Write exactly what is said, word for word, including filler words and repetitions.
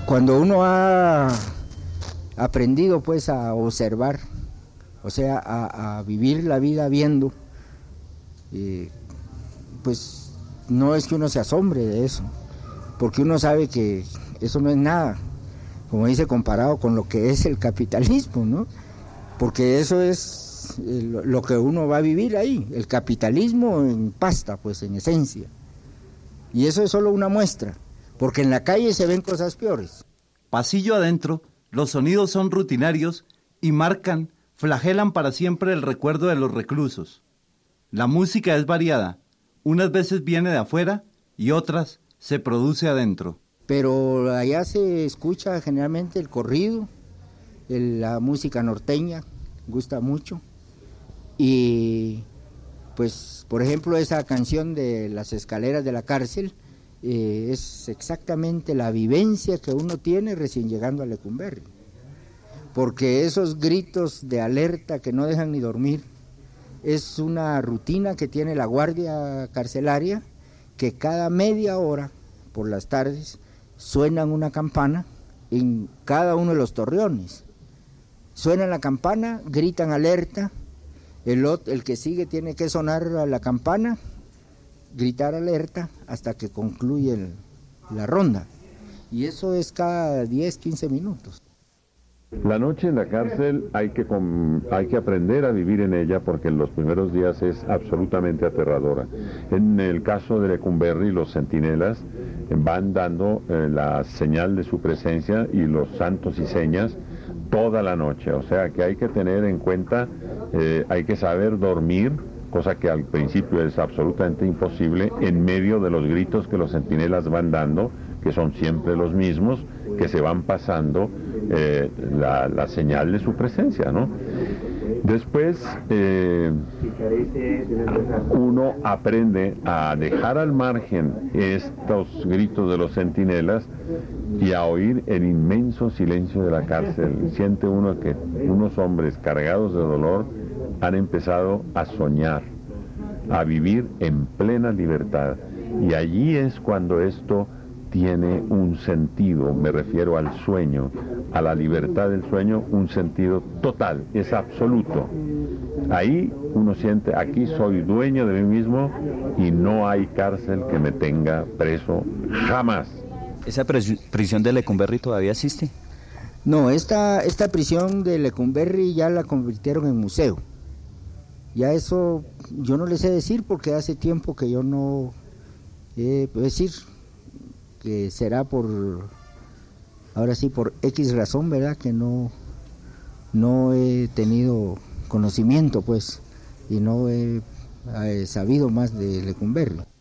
Cuando uno ha aprendido pues a observar, o sea, a, a vivir la vida viendo, eh, pues no es que uno se asombre de eso, porque uno sabe que eso no es nada, como dice, comparado con lo que es el capitalismo, ¿no? Porque eso es lo que uno va a vivir ahí, el capitalismo en pasta, pues en esencia. Y eso es solo una muestra, porque en la calle se ven cosas peores. Pasillo adentro, los sonidos son rutinarios y marcan, flagelan para siempre el recuerdo de los reclusos. La música es variada, unas veces viene de afuera y otras se produce adentro. Pero allá se escucha generalmente el corrido, el, la música norteña, gusta mucho. Y pues, por ejemplo, esa canción de Las escaleras de la cárcel, eh, es exactamente la vivencia que uno tiene recién llegando a Lecumberri. Porque esos gritos de alerta que no dejan ni dormir, es una rutina que tiene la guardia carcelaria, que cada media hora, por las tardes, suenan una campana en cada uno de los torreones. Suena la campana, gritan alerta, el, el que sigue tiene que sonar la campana, gritar alerta hasta que concluye el, la ronda. Y eso es cada diez, quince minutos. La noche en la cárcel hay que, hay que aprender a vivir en ella porque en los primeros días es absolutamente aterradora. En el caso de Lecumberri, los centinelas van dando eh, la señal de su presencia y los santos y señas toda la noche. O sea que hay que tener en cuenta, eh, hay que saber dormir, cosa que al principio es absolutamente imposible, en medio de los gritos que los centinelas van dando, que son siempre los mismos, que se van pasando eh, la, la señal de su presencia, ¿no? Después eh, uno aprende a dejar al margen estos gritos de los centinelas y a oír el inmenso silencio de la cárcel. Siente uno que unos hombres cargados de dolor han empezado a soñar, a vivir en plena libertad. Y allí es cuando esto tiene un sentido, me refiero al sueño, a la libertad del sueño, un sentido total, es absoluto. Ahí uno siente, aquí soy dueño de mí mismo y no hay cárcel que me tenga preso jamás. ¿Esa prisión de Lecumberri todavía existe? No, esta, esta prisión de Lecumberri ya la convirtieron en museo. Ya eso yo no les sé decir porque hace tiempo que yo no, eh, puedo decir que será por, ahora sí, por X razón, ¿verdad? Que no, no he tenido conocimiento, pues, y no he, he sabido más de Lecumberri.